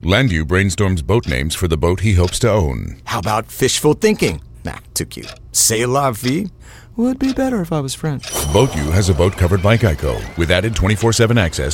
Landu brainstorms boat names for the boat he hopes to own. How about fishful thinking? Nah, too cute. C'est la vie? Would be better if I was French. Boat U has a boat covered by Geico with added 24/7 access